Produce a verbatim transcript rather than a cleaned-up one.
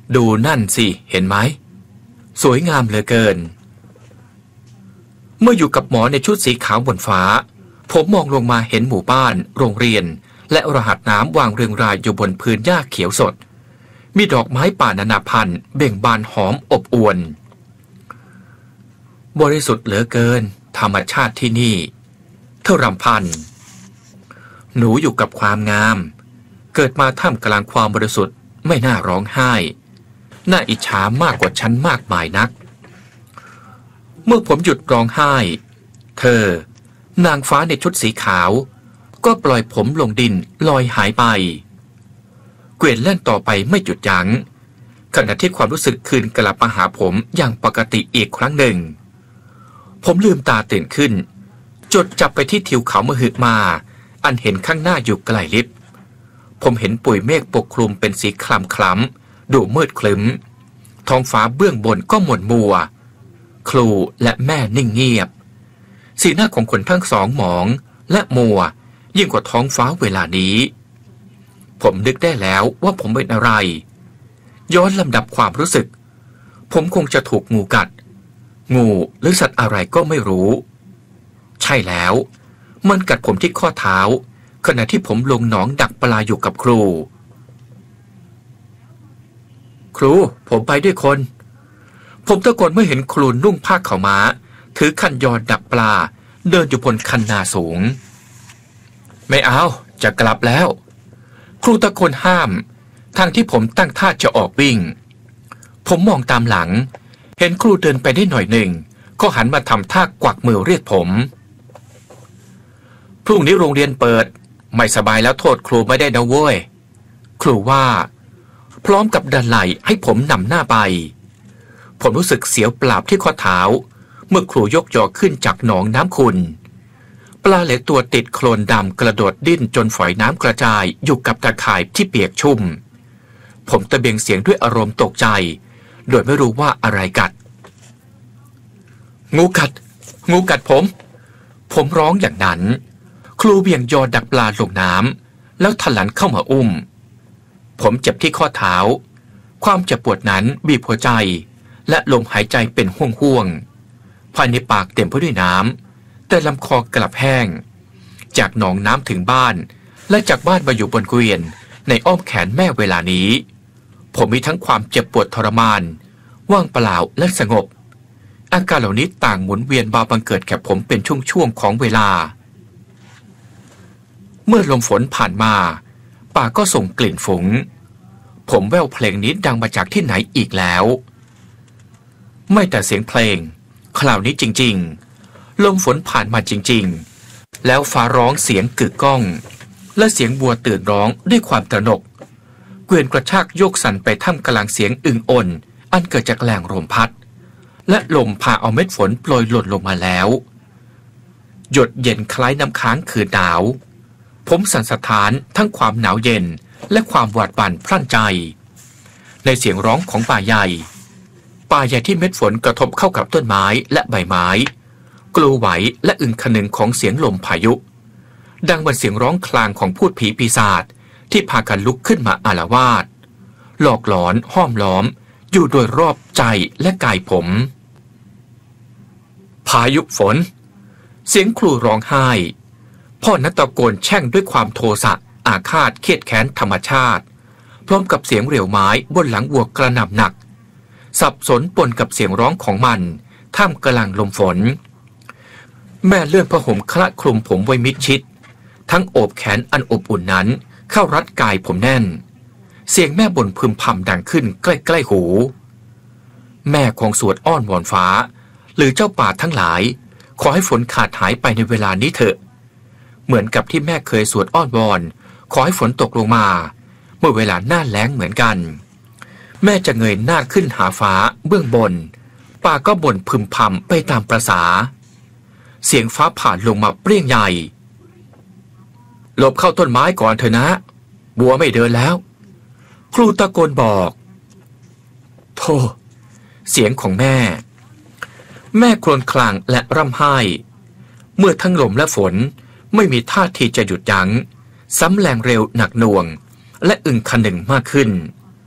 ดูนั่นสิเห็นไหมสวยงามเหลือเกินเมื่ออยู่กับหมอในชุดสีขาวบนฟ้าผมมองลงมาเห็นหมู่บ้านโรงเรียนและรหัสน้ำวางเรียงรายอยู่บนพื้นหญ้าเขียวสดมีดอกไม้ป่านานาพันธุ์เบ่งบานหอมอบอวลบริสุทธิ์เหลือเกินธรรมชาติที่นี่เท่ารำพันหนูอยู่กับความงามเกิดมาท่ามกลางความบริสุทธิ์ไม่น่าร้องไห้น่าอิจฉามากกว่าฉันมากมายนักเมื่อผมหยุดร้องไห้เธอนางฟ้าในชุดสีขาวก็ปล่อยผมลงดินลอยหายไปเกวียนเล่นต่อไปไม่หยุดยั้งขณะที่ความรู้สึกคืนกลับมาหาผมอย่างปกติอีกครั้งหนึ่งผมลืมตาตื่นขึ้นจดจับไปที่ทิวเขามหึมาอันเห็นข้างหน้าอยู่ไกลลิบผมเห็นปุยเมฆปกคลุมเป็นสีคล้ำคล้ำดูมืดคลึ้มท้องฟ้าเบื้องบนก็หม่นมัวครูและแม่นิ่งเงียบสีหน้าของคนทั้งสองหมองและมัวยิ่งกว่าท้องฟ้าเวลานี้ผมนึกได้แล้วว่าผมเป็นอะไรย้อนลำดับความรู้สึกผมคงจะถูกงูกัดงูหรือสัตว์อะไรก็ไม่รู้ใช่แล้วมันกัดผมที่ข้อเท้าขณะที่ผมลงหนองดักปลาอยู่กับครูครูผมไปด้วยคนผมตะโกนเมื่อเห็นครูนุ่งผ้าขาวม้าถือคันยอดักปลาเดินอยู่บนคันนาสูงไม่เอาจะกลับแล้วครูตะโกนห้ามทางที่ผมตั้งท่าจะออกวิ่งผมมองตามหลังเห็นครูเดินไปได้หน่อยหนึ่งก็หันมาทำท่ากวักมือเรียกผมพรุ่งนี้โรงเรียนเปิดไม่สบายแล้วโทษครูไม่ได้นะเว้ยครูว่าพร้อมกับดันไหล่ให้ผมนำหน้าไปผมรู้สึกเสียวปราบที่ข้อเท้าเมื่อครูยกยอขึ้นจากหนองน้ำขุ่นปลาเหลตัวติดโคลนดำกระโดดดิ้นจนฝอยน้ำกระจายอยู่กับตะข่ายที่เปียกชุ่มผมตะเบียงเสียงด้วยอารมณ์ตกใจโดยไม่รู้ว่าอะไรกัดงูกัดงูกัดผมผมร้องอย่างนั้นครูเบี่ยงยอดักปลาลงน้ำแล้วถลันเข้ามาอุ้มผมเจ็บที่ข้อเท้าความเจ็บปวดนั้นบีบหัวใจและลมหายใจเป็นห่วงๆภายในปากเต็มไปด้วยน้ำแต่ลำคอกลับแห้งจากหนองน้ำถึงบ้านและจากบ้านมาอยู่บนเกวียนในอ้อมแขนแม่เวลานี้ผมมีทั้งความเจ็บปวดทรมานว่างเปล่าและสงบอาการเหล่านี้ต่างหมุนเวียนมาบังเกิดแก่ผมเป็นช่วงๆของเวลาเมื่อลมฝนผ่านมาป่าก็ส่งกลิ่นฝุงผมแว่วเพลงนี้ดังมาจากที่ไหนอีกแล้วไม่แต่เสียงเพลงคราวนี้จริงๆลมฝนผ่านมาจริงๆแล้วฟ้าร้องเสียงกึกก้องและเสียงบัวตื่นร้องด้วยความตระหนกเกวียนกระชากโยกสั่นไปท่ามกลางเสียงอึงอ่นอันเกิดจากแรงลมพัดและลมพาเอาเม็ดฝนโปรยหล่นลงมาแล้วหยดเย็นคล้ายน้ำค้างคืนหนาวผมสั่นสะท้านทั้งความหนาวเย็นและความหวาดหวั่นพรั่นใจในเสียงร้องของป่าใหญ่ป่าใหญ่ที่เม็ดฝนกระทบเข้ากับต้นไม้และใบไม้กลัวไหวและอึงคนึงของเสียงลมพายุดังเหมือนเสียงร้องคลางของพูดผีปีศาจที่พากันลุกขึ้นมาอาละวาดหลอกหลอนห้อมล้อมอยู่โดยรอบใจและกายผมพายุฝนเสียงครูร้องไห้พ่อนัตะโกนแช่งด้วยความโทสะอาฆาตเครียดแค้นธรรมชาติพร้อมกับเสียงเรี่ยวไม้บนหลังวัวกระหน่ำหนักสับสนปนกับเสียงร้องของมันท่ามกลางลมฝนแม่เลื่อนผ้าห่มคละคลุมผมไว้มิดชิดทั้งโอบแขนอันอบอุ่นนั้นเข้ารัดกายผมแน่นเสียงแม่บ่นพึมพำดังขึ้นใกล้ๆหูแม่คงสวดอ้อนวอนฟ้าหรือเจ้าป่าทั้งหลายขอให้ฝนขาดหายไปในเวลานี้เถอะเหมือนกับที่แม่เคยสวดอ้อนวอนขอให้ฝนตกลงมาเมื่อเวลาหน้าแล้งเหมือนกันแม่จะเงยหน้าขึ้นหาฟ้าเบื้องบนป่าก็บ่นพึมพำไปตามประสาเสียงฟ้าผ่านลงมาเปรี้ยงใหญ่หลบเข้าต้นไม้ก่อนเถอะนะบัวไม่เดินแล้วครูตะโกนบอกโธ่เสียงของแม่แม่ครวญครางและร่ำไห้เมื่อทั้งลมและฝนไม่มีท่าทีจะหยุดยั้งซ้ำแรงเร็วหนักหน่วงและอึงคนึงมากขึ้น